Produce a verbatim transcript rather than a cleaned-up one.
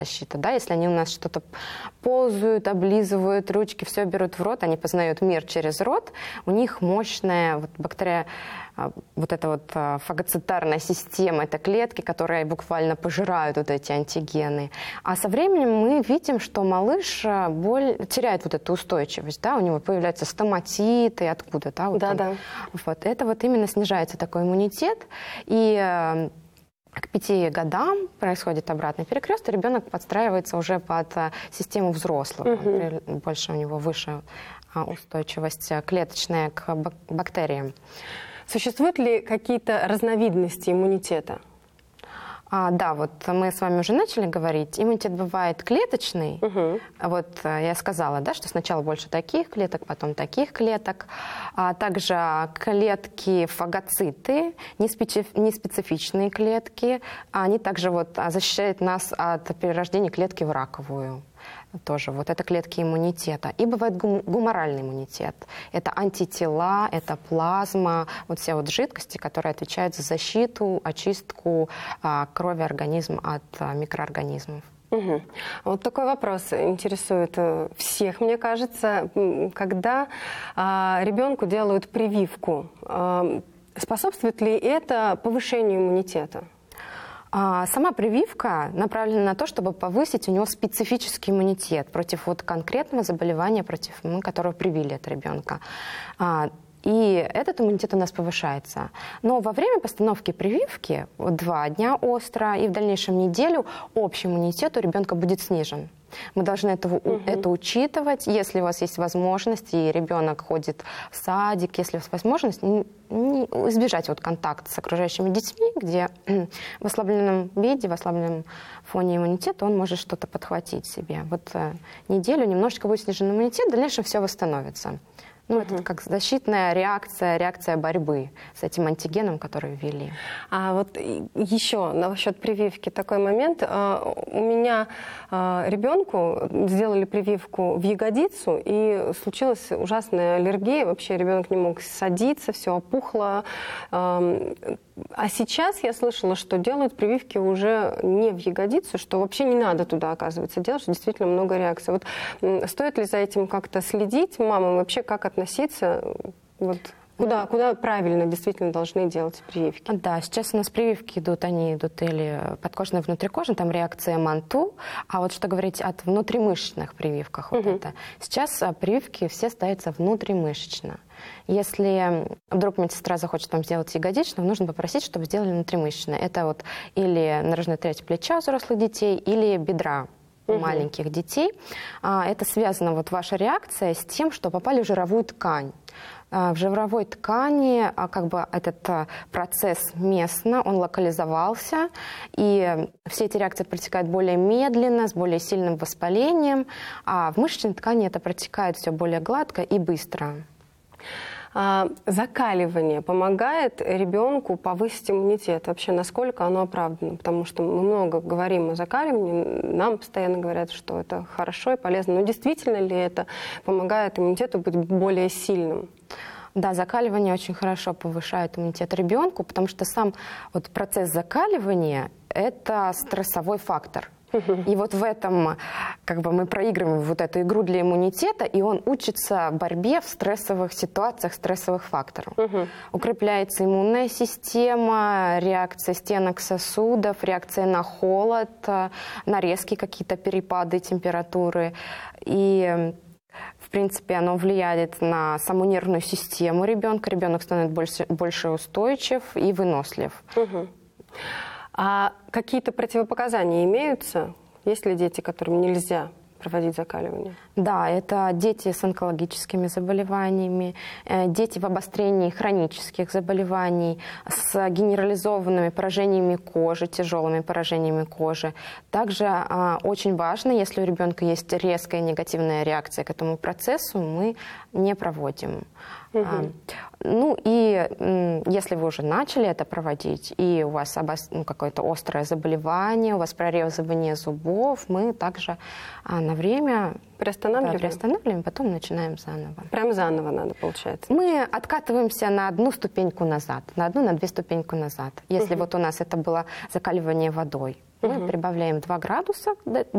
защита. Да? Если они у нас что-то ползают, облизывают, ручки, все берут в рот, они познают мир через рот, у них мощная вот, бактерия, вот эта вот фагоцитарная система, это клетки, которые буквально пожирают вот эти антигены. А со временем мы видим, что малыш боль, теряет вот эту устойчивость, да? У него появляются стоматиты, откуда, да? Вот да, он. да. Вот. Это вот именно снижается такой иммунитет, и к пяти годам происходит обратный перекрест, и ребенок подстраивается уже под систему взрослого. Угу. Больше у него выше устойчивость клеточная к бактериям. Существуют ли какие-то разновидности иммунитета? А, да, вот мы с вами уже начали говорить. Иммунитет бывает клеточный. Угу. Вот я сказала, да, что сначала больше таких клеток, потом таких клеток. А также клетки фагоциты, неспецифичные клетки. Они также вот защищают нас от перерождения клетки в раковую. Тоже вот это клетки иммунитета. И бывает гум- гуморальный иммунитет. Это антитела, это плазма, вот все вот жидкости, которые отвечают за защиту, очистку а, крови организма от а, микроорганизмов. Угу. Вот такой вопрос интересует всех, мне кажется. Когда а, ребенку делают прививку, а, способствует ли это повышению иммунитета? Сама прививка направлена на то, чтобы повысить у него специфический иммунитет против вот конкретного заболевания, против ну, которого привили от ребенка. И этот иммунитет у нас повышается. Но во время постановки прививки, вот два дня остро и в дальнейшем неделю, общий иммунитет у ребенка будет снижен. Мы должны это, угу. это учитывать. Если у вас есть возможность, и ребенок ходит в садик, если у вас возможность, не, не, избежать вот контакта с окружающими детьми, где в ослабленном виде, в ослабленном фоне иммунитета он может что-то подхватить себе. Вот э, неделю немножечко будет снижен иммунитет, в дальнейшем все восстановится. Ну, угу. Это как защитная реакция, реакция борьбы с этим антигеном, который ввели. А вот еще насчет прививки такой момент. У меня ребенку сделали прививку в ягодицу, и случилась ужасная аллергия. Вообще ребенок не мог садиться, все опухло. А сейчас я слышала, что делают прививки уже не в ягодицу, что вообще не надо туда, оказывается, делать, что действительно много реакций. Вот стоит ли за этим как-то следить мамам? Вообще как относиться? Вот. Куда, куда правильно действительно должны делать прививки? Да, сейчас у нас прививки идут, они идут или подкожные, внутрикожные, там реакция МАНТУ, а вот что говорить о внутримышечных прививках, вот угу. это. Сейчас прививки все ставятся внутримышечно. Если вдруг медсестра захочет вам сделать ягодичную, нужно попросить, чтобы сделали внутримышечно. Это вот или наружная треть плеча у взрослых детей, или бедра у угу. маленьких детей. Это связано, вот ваша реакция, с тем, что попали в жировую ткань. В жировой ткани как бы этот процесс местно, он локализовался, и все эти реакции протекают более медленно, с более сильным воспалением, а в мышечной ткани это протекает все более гладко и быстро. А закаливание помогает ребенку повысить иммунитет? Вообще, насколько оно оправдано? Потому что мы много говорим о закаливании, нам постоянно говорят, что это хорошо и полезно. Но действительно ли это помогает иммунитету быть более сильным? Да, закаливание очень хорошо повышает иммунитет ребенку, потому что сам вот процесс закаливания – это стрессовой фактор. И вот в этом как бы мы проигрываем вот эту игру для иммунитета, и он учится борьбе в стрессовых ситуациях, стрессовых факторов. Угу. Укрепляется иммунная система, реакция стенок сосудов, реакция на холод, на резкие какие-то перепады температуры. И в принципе, оно влияет на саму нервную систему ребенка. Ребенок становится больше, больше устойчив и вынослив. Угу. А какие-то противопоказания имеются? Есть ли дети, которым нельзя проводить закаливание? Да, это дети с онкологическими заболеваниями, дети в обострении хронических заболеваний, с генерализованными поражениями кожи, тяжелыми поражениями кожи. Также а, очень важно, если у ребенка есть резкая негативная реакция к этому процессу, мы не проводим. Угу. А, ну и м, если вы уже начали это проводить, и у вас обос... ну, какое-то острое заболевание, у вас прорезывание зубов, мы также а, на время приостанавливаем? Да, приостанавливаем, потом начинаем заново. Прям заново надо, получается? Мы откатываемся на одну ступеньку назад, на одну, на две ступеньку назад. Если угу. вот у нас это было закаливание водой, мы угу. прибавляем два градуса